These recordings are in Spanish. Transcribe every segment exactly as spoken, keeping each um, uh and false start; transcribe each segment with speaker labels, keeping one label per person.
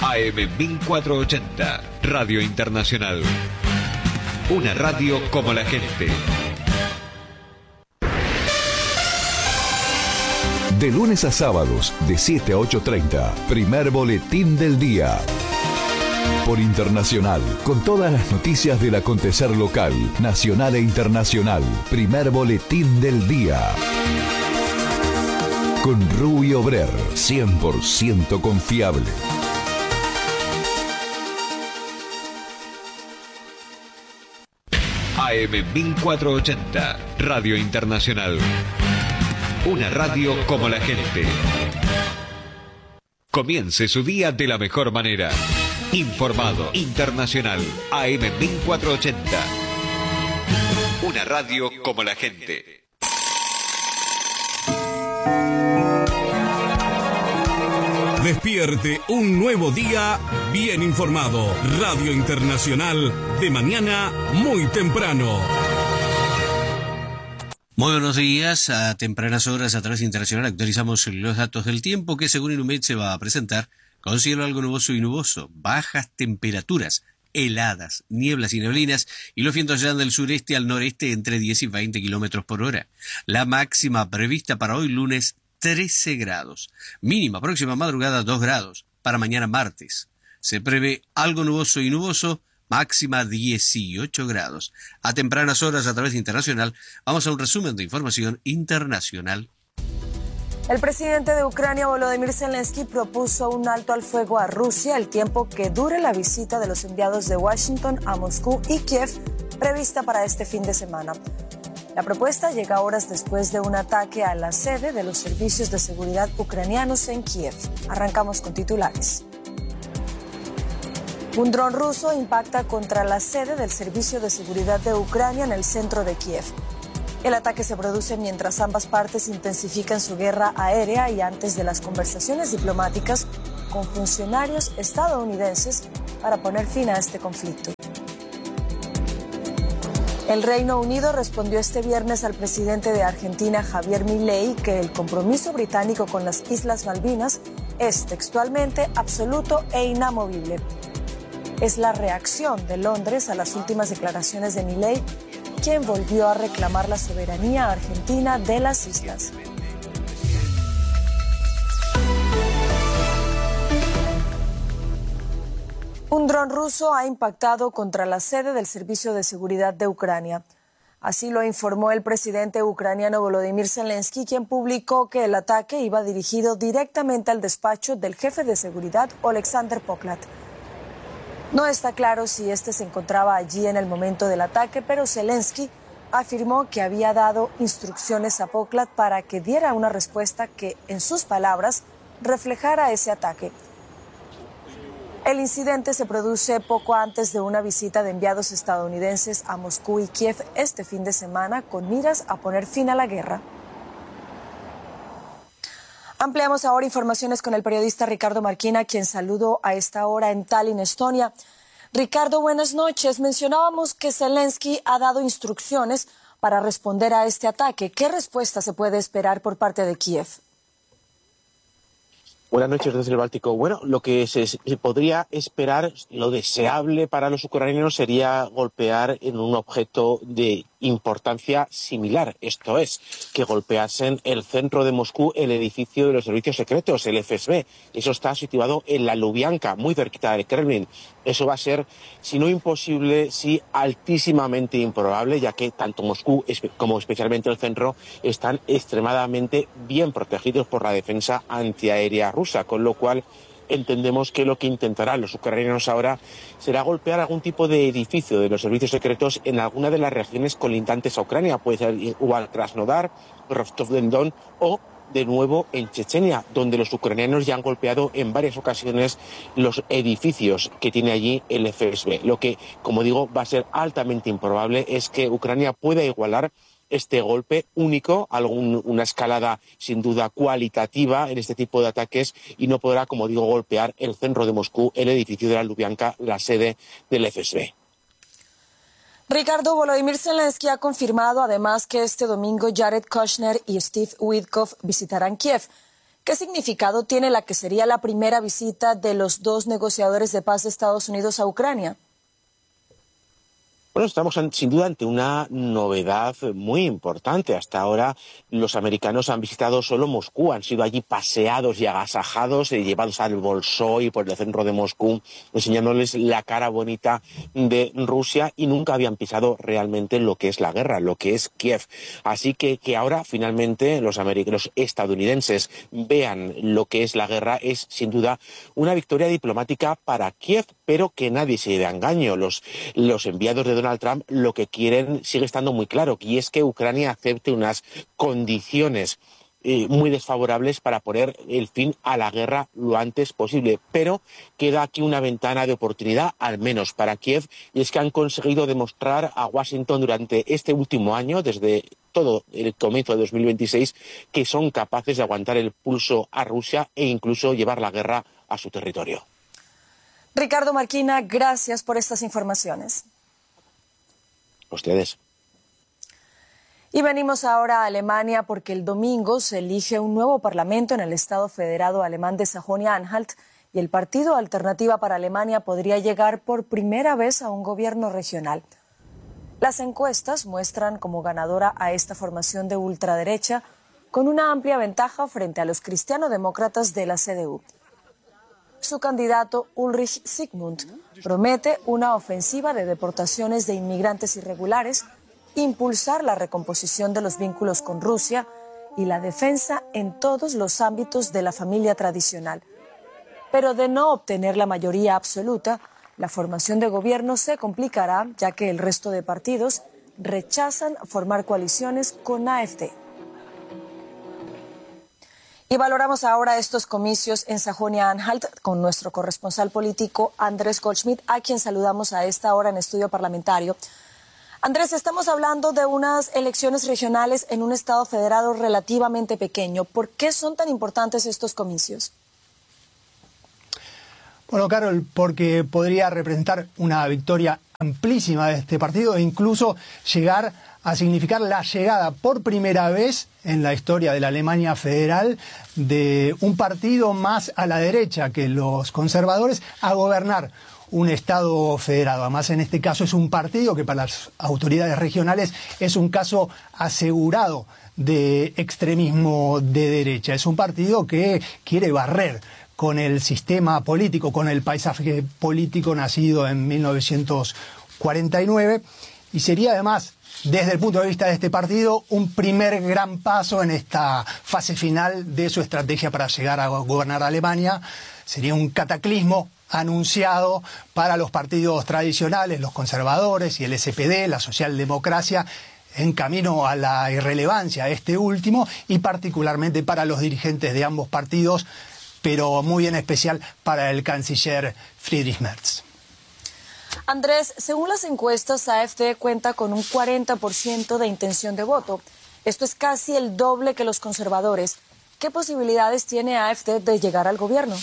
Speaker 1: A M mil cuatrocientos ochenta, Radio Internacional. Una radio como la gente.
Speaker 2: De lunes a sábados, de siete a ocho treinta, primer boletín del día. Por Internacional, con todas las noticias del acontecer local, nacional e internacional. Primer boletín del día. Con Rubio Brer, cien por ciento confiable.
Speaker 1: A M mil cuatrocientos ochenta, Radio Internacional. Una radio como la gente. Comience su día de la mejor manera. Informado Internacional. A M mil cuatrocientos ochenta. Una radio como la gente.
Speaker 3: Despierte un nuevo día bien informado. Radio Internacional de mañana muy temprano.
Speaker 4: Muy buenos días. A tempranas horas a través de Internacional actualizamos los datos del tiempo que según Inumet se va a presentar con cielo algo nuboso y nuboso, bajas temperaturas, heladas, nieblas y neblinas y los vientos llegan del sureste al noreste entre diez y veinte kilómetros por hora. La máxima prevista para hoy lunes trece grados. Mínima próxima madrugada dos grados. Para mañana martes se prevé algo nuboso y nuboso, máxima dieciocho grados. A tempranas horas a través de Internacional vamos a un resumen de información internacional.
Speaker 5: El presidente de Ucrania, Volodymyr Zelensky, propuso un alto al fuego a Rusia el tiempo que dure la visita de los enviados de Washington a Moscú y Kiev prevista para este fin de semana. La propuesta llega horas después de un ataque a la sede de los servicios de seguridad ucranianos en Kiev. Arrancamos con titulares. Un dron ruso impacta contra la sede del Servicio de Seguridad de Ucrania en el centro de Kiev. El ataque se produce mientras ambas partes intensifican su guerra aérea y antes de las conversaciones diplomáticas con funcionarios estadounidenses para poner fin a este conflicto. El Reino Unido respondió este viernes al presidente de Argentina, Javier Milei, que el compromiso británico con las Islas Malvinas es textualmente absoluto e inamovible. Es la reacción de Londres a las últimas declaraciones de Milei, quien volvió a reclamar la soberanía argentina de las islas. Un dron ruso ha impactado contra la sede del Servicio de Seguridad de Ucrania. Así lo informó el presidente ucraniano Volodymyr Zelensky, quien publicó que el ataque iba dirigido directamente al despacho del jefe de seguridad, Oleksandr Poklat. No está claro si este se encontraba allí en el momento del ataque, pero Zelensky afirmó que había dado instrucciones a Poklat para que diera una respuesta que, en sus palabras, reflejara ese ataque. El incidente se produce poco antes de una visita de enviados estadounidenses a Moscú y Kiev este fin de semana con miras a poner fin a la guerra. Ampliamos ahora informaciones con el periodista Ricardo Marquina, quien saludo a esta hora en Tallinn, Estonia. Ricardo, buenas noches. Mencionábamos que Zelensky ha dado instrucciones para responder a este ataque. ¿Qué respuesta se puede esperar por parte de Kiev?
Speaker 6: Buenas noches desde el Báltico. Bueno, lo que se, se podría esperar, lo deseable para los ucranianos sería golpear en un objeto de importancia similar. Esto es, que golpeasen el centro de Moscú, el edificio de los servicios secretos, el F S B. Eso está situado en la Lubianka, muy cerquita del Kremlin. Eso va a ser, si no imposible, sí altísimamente improbable, ya que tanto Moscú como especialmente el centro están extremadamente bien protegidos por la defensa antiaérea rusa, con lo cual entendemos que lo que intentarán los ucranianos ahora será golpear algún tipo de edificio de los servicios secretos en alguna de las regiones colindantes a Ucrania. Puede ser igual Krasnodar, Rostov-on-Don o de nuevo en Chechenia, donde los ucranianos ya han golpeado en varias ocasiones los edificios que tiene allí el F S B. Lo que, como digo, va a ser altamente improbable es que Ucrania pueda igualar este golpe único, algún, una escalada sin duda cualitativa en este tipo de ataques, y no podrá, como digo, golpear el centro de Moscú, el edificio de la Lubianka, la sede del F S B.
Speaker 5: Ricardo, Volodymyr Zelensky ha confirmado además que este domingo Jared Kushner y Steve Witkoff visitarán Kiev. ¿Qué significado tiene la que sería la primera visita de los dos negociadores de paz de Estados Unidos a Ucrania?
Speaker 6: Bueno, estamos sin duda ante una novedad muy importante. Hasta ahora los americanos han visitado solo Moscú, han sido allí paseados y agasajados, eh, llevados al Bolshoi por el centro de Moscú, enseñándoles la cara bonita de Rusia, y nunca habían pisado realmente lo que es la guerra, lo que es Kiev. Así que que ahora finalmente los, los estadounidenses vean lo que es la guerra es sin duda una victoria diplomática para Kiev, pero que nadie se dé engaño. Los, los enviados de Donald Trump lo que quieren sigue estando muy claro, y es que Ucrania acepte unas condiciones eh, muy desfavorables para poner el fin a la guerra lo antes posible. Pero queda aquí una ventana de oportunidad, al menos para Kiev, y es que han conseguido demostrar a Washington durante este último año, desde todo el comienzo de dos mil veintiséis, que son capaces de aguantar el pulso a Rusia e incluso llevar la guerra a su territorio.
Speaker 5: Ricardo Marquina, gracias por estas informaciones.
Speaker 6: Ustedes.
Speaker 5: Y venimos ahora a Alemania porque el domingo se elige un nuevo parlamento en el Estado Federado Alemán de Sajonia-Anhalt, y el partido Alternativa para Alemania podría llegar por primera vez a un gobierno regional. Las encuestas muestran como ganadora a esta formación de ultraderecha, con una amplia ventaja frente a los cristianodemócratas de la C D U. Su candidato Ulrich Zygmunt promete una ofensiva de deportaciones de inmigrantes irregulares, impulsar la recomposición de los vínculos con Rusia y la defensa en todos los ámbitos de la familia tradicional. Pero de no obtener la mayoría absoluta, la formación de gobierno se complicará, ya que el resto de partidos rechazan formar coaliciones con A F D. Y valoramos ahora estos comicios en Sajonia-Anhalt con nuestro corresponsal político Andrés Goldschmidt, a quien saludamos a esta hora en Estudio Parlamentario. Andrés, estamos hablando de unas elecciones regionales en un estado federado relativamente pequeño. ¿Por qué son tan importantes estos comicios?
Speaker 7: Bueno, Carol, porque podría representar una victoria amplísima de este partido e incluso llegar a significar la llegada por primera vez en la historia de la Alemania federal de un partido más a la derecha que los conservadores a gobernar un Estado federado. Además, en este caso es un partido que para las autoridades regionales es un caso asegurado de extremismo de derecha. Es un partido que quiere barrer con el sistema político, con el paisaje político nacido en mil novecientos cuarenta y nueve, y sería además, desde el punto de vista de este partido, un primer gran paso en esta fase final de su estrategia para llegar a gobernar Alemania. Sería un cataclismo anunciado para los partidos tradicionales, los conservadores y el S P D, la socialdemocracia, en camino a la irrelevancia este último, y particularmente para los dirigentes de ambos partidos, pero muy en especial para el canciller Friedrich Merz.
Speaker 5: Andrés, según las encuestas, A F D cuenta con un cuarenta por ciento de intención de voto. Esto es casi el doble que los conservadores. ¿Qué posibilidades tiene A F D de llegar al gobierno?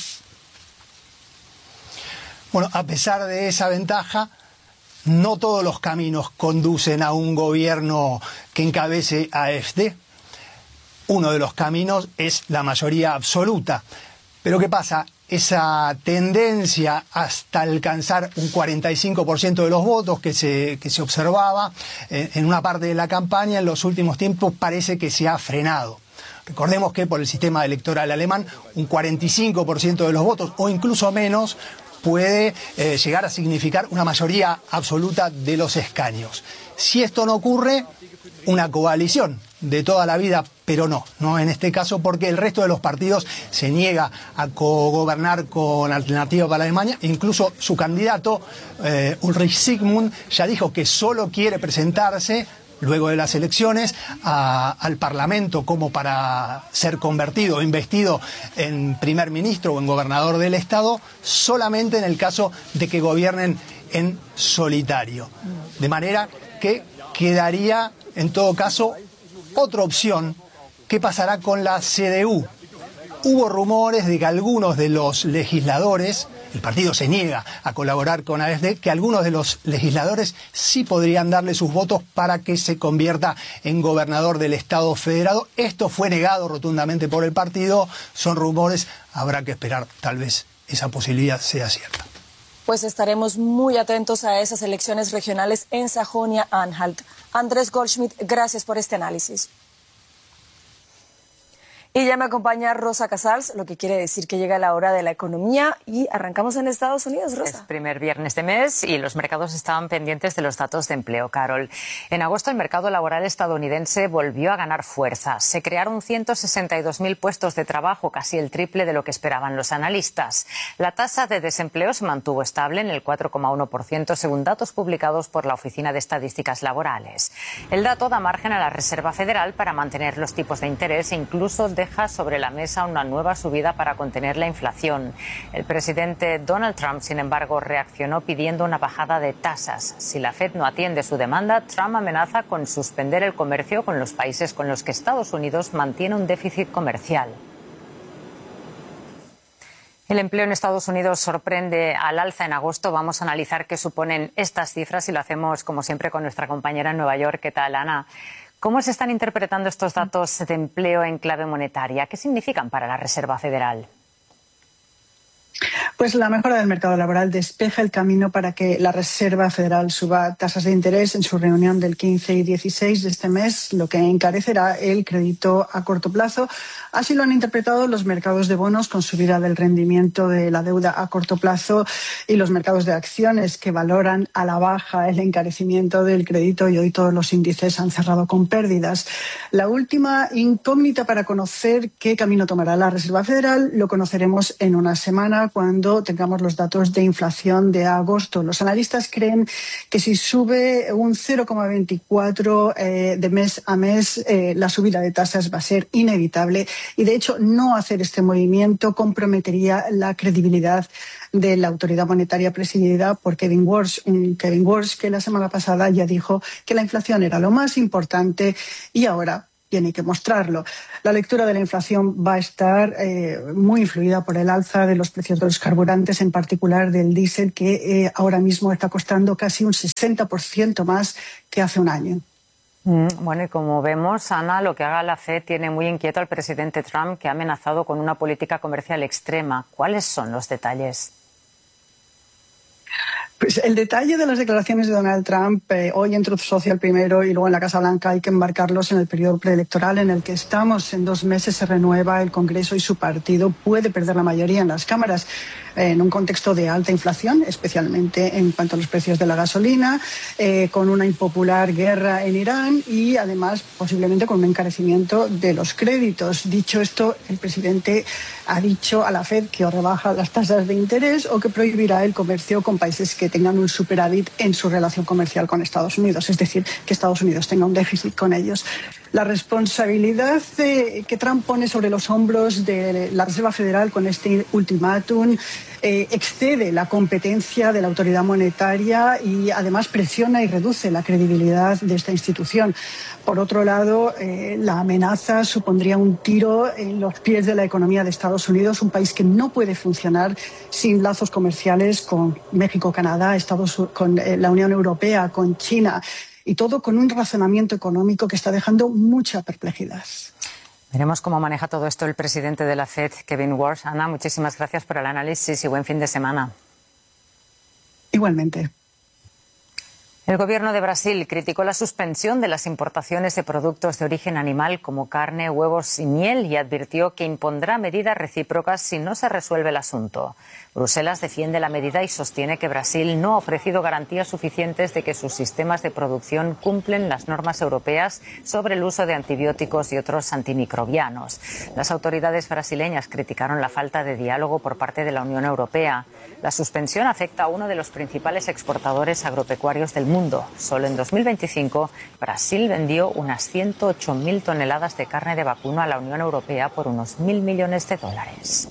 Speaker 7: Bueno, a pesar de esa ventaja, no todos los caminos conducen a un gobierno que encabece A F D. Uno de los caminos es la mayoría absoluta. Pero ¿qué pasa? Esa tendencia hasta alcanzar un cuarenta y cinco por ciento de los votos que se, que se observaba en, en una parte de la campaña en los últimos tiempos parece que se ha frenado. Recordemos que por el sistema electoral alemán un cuarenta y cinco por ciento de los votos o incluso menos puede eh, llegar a significar una mayoría absoluta de los escaños. Si esto no ocurre, una coalición de toda la vida, pero no, no en este caso, porque el resto de los partidos se niega a cogobernar con Alternativa para Alemania. Incluso su candidato, eh, Ulrich Zygmunt, ya dijo que solo quiere presentarse luego de las elecciones a, al Parlamento como para ser convertido o investido en primer ministro o en gobernador del Estado, solamente en el caso de que gobiernen en solitario. De manera que quedaría, en todo caso, otra opción. ¿Qué pasará con la C D U? hubo rumores de que algunos de los legisladores, el partido se niega a colaborar con A F D, que algunos de los legisladores sí podrían darle sus votos para que se convierta en gobernador del Estado federado. Esto fue negado rotundamente por el partido, son rumores, habrá que esperar, tal vez esa posibilidad sea cierta.
Speaker 5: Pues estaremos muy atentos a esas elecciones regionales en Sajonia-Anhalt. Andrés Goldschmidt, gracias por este análisis. Y ya me acompaña Rosa Casals, lo que quiere decir que llega la hora de la economía y arrancamos en Estados Unidos, Rosa.
Speaker 8: Es primer viernes de mes y los mercados estaban pendientes de los datos de empleo, Carol. En agosto el mercado laboral estadounidense volvió a ganar fuerza. Se crearon ciento sesenta y dos mil puestos de trabajo, casi el triple de lo que esperaban los analistas. La tasa de desempleo se mantuvo estable en el cuatro coma uno por ciento según datos publicados por la Oficina de Estadísticas Laborales. El dato da margen a la Reserva Federal para mantener los tipos de interés e incluso deja sobre la mesa una nueva subida para contener la inflación. El presidente Donald Trump, sin embargo, reaccionó pidiendo una bajada de tasas. Si la Fed no atiende su demanda, Trump amenaza con suspender el comercio con los países con los que Estados Unidos mantiene un déficit comercial. El empleo en Estados Unidos sorprende al alza en agosto. Vamos a analizar qué suponen estas cifras y lo hacemos, como siempre, con nuestra compañera en Nueva York. ¿Qué tal, Ana? ¿Cómo se están interpretando estos datos de empleo en clave monetaria? ¿Qué significan para la Reserva Federal?
Speaker 9: Pues la mejora del mercado laboral despeja el camino para que la Reserva Federal suba tasas de interés en su reunión del quince y dieciséis de este mes, lo que encarecerá el crédito a corto plazo. Así lo han interpretado los mercados de bonos con subida del rendimiento de la deuda a corto plazo y los mercados de acciones que valoran a la baja el encarecimiento del crédito y hoy todos los índices han cerrado con pérdidas. La última incógnita para conocer qué camino tomará la Reserva Federal lo conoceremos en una semana cuando tengamos los datos de inflación de agosto. Los analistas creen que si sube un cero coma veinticuatro eh, de mes a mes, eh, la subida de tasas va a ser inevitable y, de hecho, no hacer este movimiento comprometería la credibilidad de la autoridad monetaria presidida por Kevin Warsh, Kevin Warsh que la semana pasada ya dijo que la inflación era lo más importante y ahora tiene que mostrarlo. La lectura de la inflación va a estar eh, muy influida por el alza de los precios de los carburantes, en particular del diésel, que eh, ahora mismo está costando casi un sesenta por ciento más que hace un año.
Speaker 8: Mm, bueno, y como vemos, Ana, lo que haga la Fed tiene muy inquieto al presidente Trump, que ha amenazado con una política comercial extrema. ¿Cuáles son los detalles?
Speaker 9: Pues el detalle de las declaraciones de Donald Trump, eh, hoy en Truth Social primero y luego en la Casa Blanca, hay que embarcarlos en el periodo preelectoral en el que estamos. En dos meses se renueva el Congreso y su partido puede perder la mayoría en las cámaras eh, en un contexto de alta inflación, especialmente en cuanto a los precios de la gasolina, eh, con una impopular guerra en Irán y además posiblemente con un encarecimiento de los créditos. Dicho esto, el presidente ha dicho a la Fed que o rebaja las tasas de interés o que prohibirá el comercio con países que tengan un superávit en su relación comercial con Estados Unidos, es decir, que Estados Unidos tenga un déficit con ellos. La responsabilidad eh, que Trump pone sobre los hombros de la Reserva Federal con este ultimátum eh, excede la competencia de la autoridad monetaria y además presiona y reduce la credibilidad de esta institución. Por otro lado, eh, la amenaza supondría un tiro en los pies de la economía de Estados Unidos, un país que no puede funcionar sin lazos comerciales con México, Canadá, Estados, con eh, la Unión Europea, con China, y todo con un razonamiento económico que está dejando mucha perplejidad.
Speaker 8: Veremos cómo maneja todo esto el presidente de la Fed, Kevin Warsh. Ana, muchísimas gracias por el análisis y buen fin de semana.
Speaker 9: Igualmente.
Speaker 8: El gobierno de Brasil criticó la suspensión de las importaciones de productos de origen animal como carne, huevos y miel y advirtió que impondrá medidas recíprocas si no se resuelve el asunto. Bruselas defiende la medida y sostiene que Brasil no ha ofrecido garantías suficientes de que sus sistemas de producción cumplen las normas europeas sobre el uso de antibióticos y otros antimicrobianos. Las autoridades brasileñas criticaron la falta de diálogo por parte de la Unión Europea. La suspensión afecta a uno de los principales exportadores agropecuarios del mundo. Solo en dos mil veinticinco, Brasil vendió unas ciento ocho mil toneladas de carne de vacuno a la Unión Europea por unos mil millones de dólares.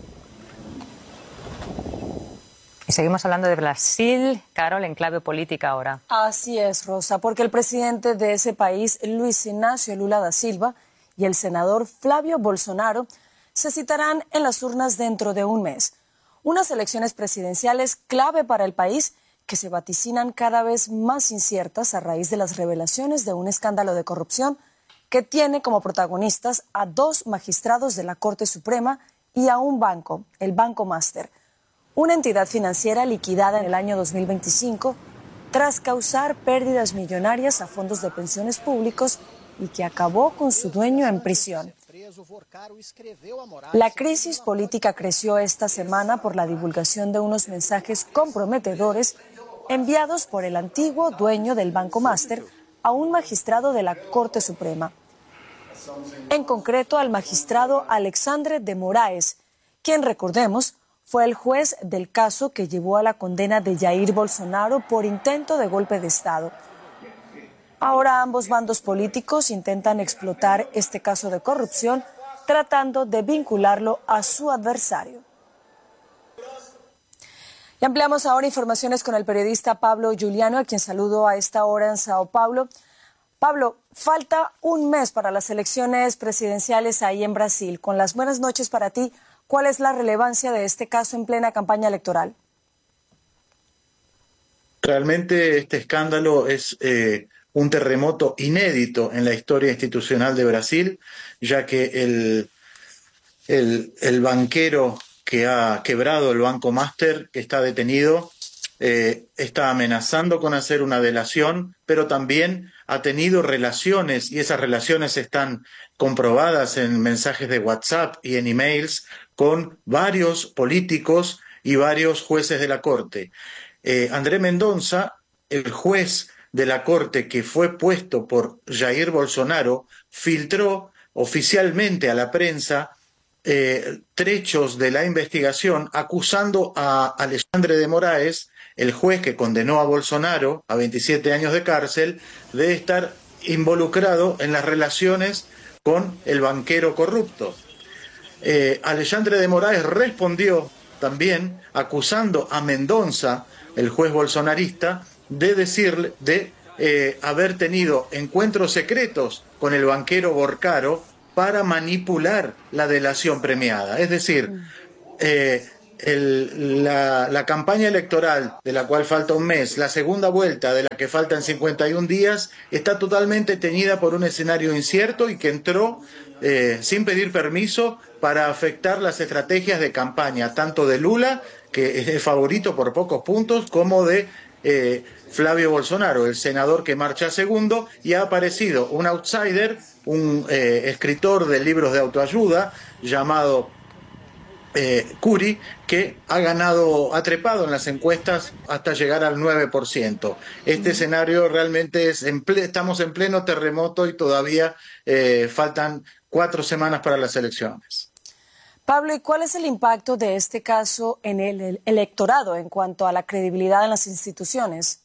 Speaker 8: Y seguimos hablando de Brasil, Carol, en clave política ahora.
Speaker 5: Así es, Rosa, porque el presidente de ese país, Luis Ignacio Lula da Silva, y el senador Flávio Bolsonaro se citarán en las urnas dentro de un mes. Unas elecciones presidenciales clave para el país que se vaticinan cada vez más inciertas a raíz de las revelaciones de un escándalo de corrupción que tiene como protagonistas a dos magistrados de la Corte Suprema y a un banco, el Banco Máster, una entidad financiera liquidada en el año dos mil veinticinco tras causar pérdidas millonarias a fondos de pensiones públicos y que acabó con su dueño en prisión. La crisis política creció esta semana por la divulgación de unos mensajes comprometedores enviados por el antiguo dueño del Banco Máster a un magistrado de la Corte Suprema. En concreto, al magistrado Alexandre de Moraes, quien, recordemos, fue el juez del caso que llevó a la condena de Jair Bolsonaro por intento de golpe de Estado. Ahora ambos bandos políticos intentan explotar este caso de corrupción tratando de vincularlo a su adversario. Y ampliamos ahora informaciones con el periodista Pablo Giuliano, a quien saludo a esta hora en Sao Paulo. Pablo, falta un mes para las elecciones presidenciales ahí en Brasil. Con las buenas noches para ti, ¿cuál es la relevancia de este caso en plena campaña electoral?
Speaker 10: Realmente este escándalo es eh, un terremoto inédito en la historia institucional de Brasil, ya que el, el, el banquero que ha quebrado el Banco Máster, que está detenido, eh, está amenazando con hacer una delación, pero también ha tenido relaciones, y esas relaciones están comprobadas en mensajes de WhatsApp y en emails, con varios políticos y varios jueces de la Corte. Eh, André Mendonça, el juez de la Corte que fue puesto por Jair Bolsonaro, filtró oficialmente a la prensa eh, trechos de la investigación acusando a Alexandre de Moraes, el juez que condenó a Bolsonaro a veintisiete años de cárcel, de estar involucrado en las relaciones con el banquero corrupto. Eh, Alexandre de Moraes respondió también acusando a Mendonça, el juez bolsonarista, de decirle de eh, haber tenido encuentros secretos con el banquero Borcaro para manipular la delación premiada. Es decir, eh, el, la, la campaña electoral, de la cual falta un mes, la segunda vuelta, de la que faltan cincuenta y un días, está totalmente teñida por un escenario incierto y que entró eh, sin pedir permiso para afectar las estrategias de campaña, tanto de Lula, que es el favorito por pocos puntos, como de eh, Flavio Bolsonaro, el senador que marcha segundo, y ha aparecido un outsider, un eh, escritor de libros de autoayuda llamado eh, Cury, que ha ganado, ha trepado en las encuestas hasta llegar al nueve por ciento. Este escenario realmente es, en ple, estamos en pleno terremoto y todavía eh, faltan cuatro semanas para las elecciones.
Speaker 5: Pablo, ¿y cuál es el impacto de este caso en el electorado en cuanto a la credibilidad en las instituciones?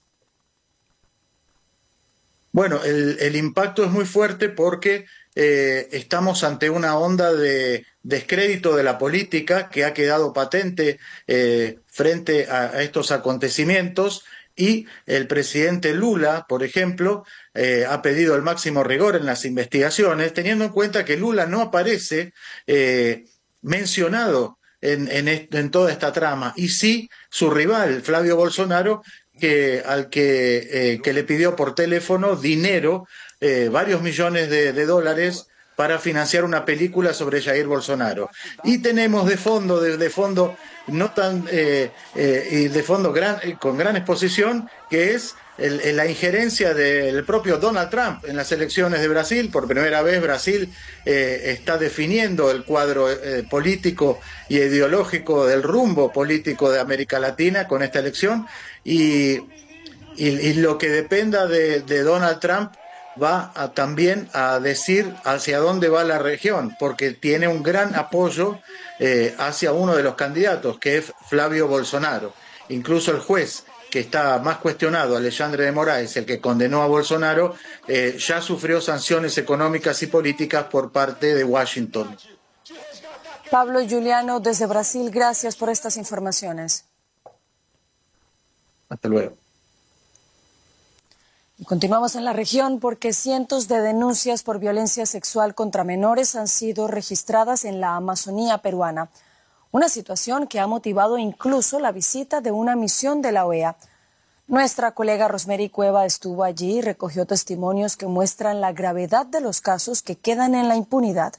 Speaker 10: Bueno, el, el impacto es muy fuerte porque eh, estamos ante una onda de descrédito de la política que ha quedado patente eh, frente a, a estos acontecimientos, y el presidente Lula, por ejemplo, eh, ha pedido el máximo rigor en las investigaciones, teniendo en cuenta que Lula no aparece eh, mencionado en, en, en toda esta trama, y sí su rival, Flavio Bolsonaro, que, al que, eh, que le pidió por teléfono dinero, eh, varios millones de, de dólares, para financiar una película sobre Jair Bolsonaro. Y tenemos de fondo, de, de fondo no tan eh, eh, y de fondo gran, con gran exposición, que es el, el, la injerencia del propio Donald Trump en las elecciones de Brasil. Por primera vez Brasil eh, está definiendo el cuadro eh, político y ideológico del rumbo político de América Latina con esta elección, y, y, y lo que dependa de, de Donald Trump va a, también a decir hacia dónde va la región, porque tiene un gran apoyo eh, hacia uno de los candidatos, que es Flavio Bolsonaro. Incluso el juez que está más cuestionado, Alexandre de Moraes, el que condenó a Bolsonaro, eh, ya sufrió sanciones económicas y políticas por parte de Washington.
Speaker 5: Pablo Giuliano, desde Brasil, gracias por estas informaciones.
Speaker 10: Hasta luego.
Speaker 5: Y continuamos en la región porque cientos de denuncias por violencia sexual contra menores han sido registradas en la Amazonía peruana. Una situación que ha motivado incluso la visita de una misión de la O E A. Nuestra colega Rosemary Cueva estuvo allí y recogió testimonios que muestran la gravedad de los casos que quedan en la impunidad.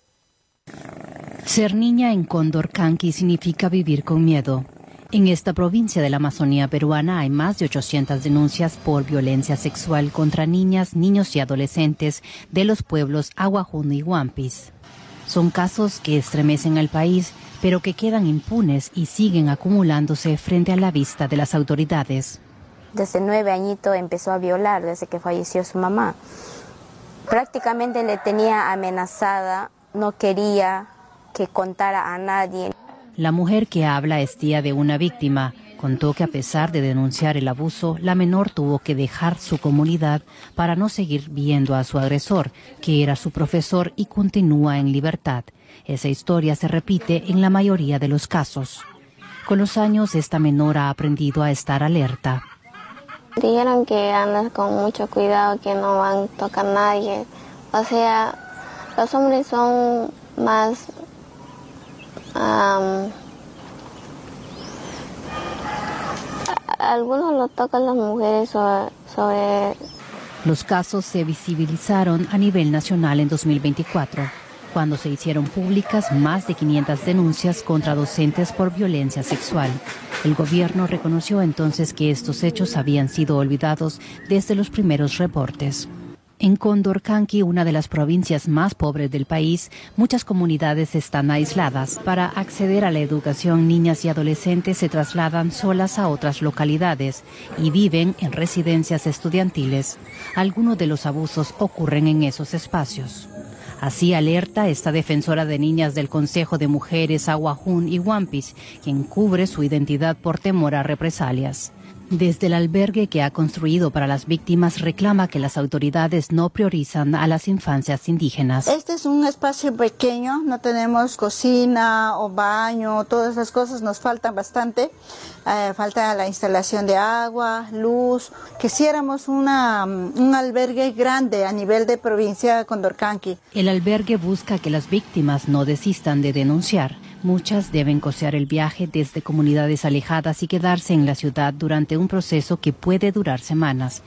Speaker 11: Ser niña en Condorcanqui significa vivir con miedo. En esta provincia de la Amazonía peruana hay más de ochocientas denuncias por violencia sexual contra niñas, niños y adolescentes de los pueblos Aguajún y Huampis. Son casos que estremecen al país, pero que quedan impunes y siguen acumulándose frente a la vista de las autoridades.
Speaker 12: Desde nueve añitos empezó a violar, desde que falleció su mamá. Prácticamente le tenía amenazada, no quería que contara a nadie.
Speaker 11: La mujer que habla es tía de una víctima. Contó que a pesar de denunciar el abuso, la menor tuvo que dejar su comunidad para no seguir viendo a su agresor, que era su profesor y continúa en libertad. Esa historia se repite en la mayoría de los casos. Con los años, esta menor ha aprendido a estar alerta.
Speaker 13: Dijeron que andas con mucho cuidado, que no van a tocar a nadie. O sea, los hombres son más... Um, algunos lo tocan las mujeres sobre, sobre...
Speaker 11: Los casos se visibilizaron a nivel nacional en dos mil veinticuatro, cuando se hicieron públicas más de quinientas denuncias contra docentes por violencia sexual. El gobierno reconoció entonces que estos hechos habían sido olvidados desde los primeros reportes. En Condorcanqui, una de las provincias más pobres del país, muchas comunidades están aisladas. Para acceder a la educación, niñas y adolescentes se trasladan solas a otras localidades y viven en residencias estudiantiles. Algunos de los abusos ocurren en esos espacios. Así alerta esta defensora de niñas del Consejo de Mujeres Aguajún y Huampis, quien cubre su identidad por temor a represalias. Desde el albergue que ha construido para las víctimas reclama que las autoridades no priorizan a las infancias indígenas.
Speaker 14: Este es un espacio pequeño, no tenemos cocina o baño, todas esas cosas nos faltan bastante. Eh, falta la instalación de agua, luz. Quisiéramos una, un albergue grande a nivel de provincia de Condorcanqui.
Speaker 11: El albergue busca que las víctimas no desistan de denunciar. Muchas deben costear el viaje desde comunidades alejadas y quedarse en la ciudad durante un proceso que puede durar semanas.